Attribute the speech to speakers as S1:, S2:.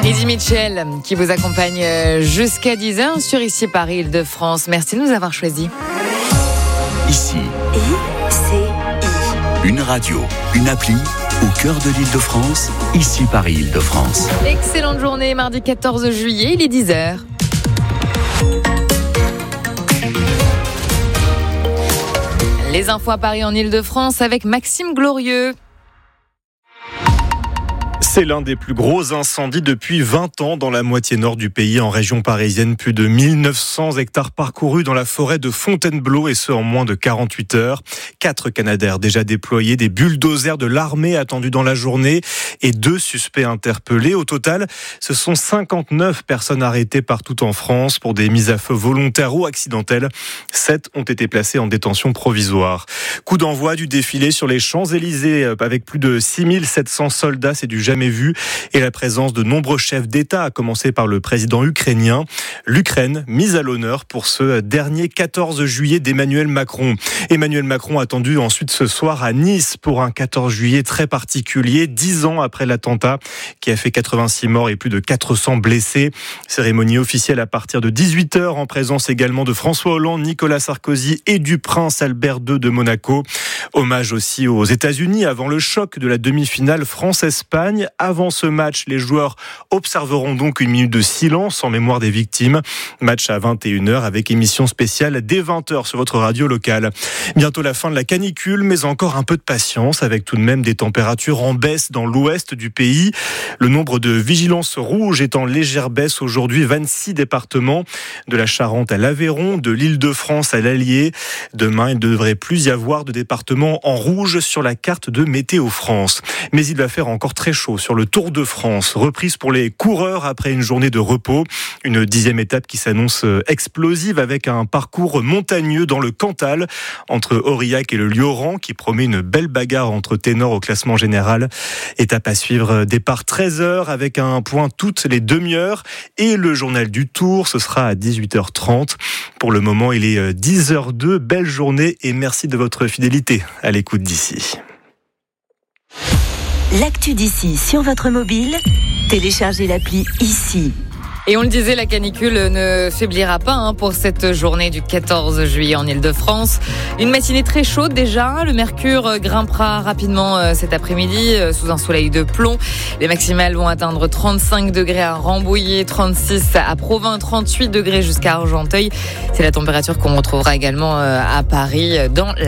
S1: Eddie Mitchell qui vous accompagne jusqu'à 10h sur Ici Paris Île-de-France. Merci de nous avoir choisis.
S2: Ici, une radio, une appli au cœur de l'Île-de-France. Ici Paris Île-de-France.
S1: Excellente journée, mardi 14 juillet, il est 10h. Les infos à Paris en Île-de-France avec Maxime Glorieux.
S3: C'est l'un des plus gros incendies depuis 20 ans dans la moitié nord du pays, en région parisienne. Plus de 1900 hectares parcourus dans la forêt de Fontainebleau, et ce en moins de 48 heures. 4 Canadair déjà déployés, des bulldozers de l'armée attendus dans la journée et 2 suspects interpellés. Au total, ce sont 59 personnes arrêtées partout en France pour des mises à feu volontaires ou accidentelles. 7 ont été placées en détention provisoire. Coup d'envoi du défilé sur les Champs-Élysées avec plus de 6700 soldats, c'est du jamais vu, et la présence de nombreux chefs d'État, à commencer par le président ukrainien. L'Ukraine mise à l'honneur pour ce dernier 14 juillet d'Emmanuel Macron. Emmanuel Macron attendu ensuite ce soir à Nice pour un 14 juillet très particulier, 10 ans après l'attentat qui a fait 86 morts et plus de 400 blessés. Cérémonie officielle à partir de 18h en présence également de François Hollande, Nicolas Sarkozy et du prince Albert II de Monaco. Hommage aussi aux États-Unis avant le choc de la demi-finale France-Espagne. Avant ce match, les joueurs observeront donc une minute de silence en mémoire des victimes. Match à 21h avec émission spéciale dès 20h sur votre radio locale. Bientôt la fin de la canicule, mais encore un peu de patience avec tout de même des températures en baisse dans l'ouest du pays. Le nombre de vigilances rouges est en légère baisse aujourd'hui. 26 départements, de la Charente à l'Aveyron, de l'Île-de-France à l'Allier. Demain, il ne devrait plus y avoir de départements en rouge sur la carte de Météo France. Mais il va faire encore très chaud sur le Tour de France. Reprise pour les coureurs après une journée de repos. Une 10e étape qui s'annonce explosive avec un parcours montagneux dans le Cantal entre Aurillac et le Lioran qui promet une belle bagarre entre ténors au classement général. Étape à suivre, départ 13h avec un point toutes les demi-heures, et le journal du Tour, ce sera à 18h30. Pour le moment, il est 10h02. Belle journée et merci de votre fidélité à l'écoute d'Ici.
S4: L'actu d'Ici sur votre mobile, téléchargez l'appli Ici.
S1: Et on le disait, la canicule ne faiblira pas pour cette journée du 14 juillet en Île-de-France. Une matinée très chaude déjà. Le mercure grimpera rapidement cet après-midi sous un soleil de plomb. Les maximales vont atteindre 35 degrés à Rambouillet, 36 à Provins, 38 degrés jusqu'à Argenteuil. C'est la température qu'on retrouvera également à Paris dans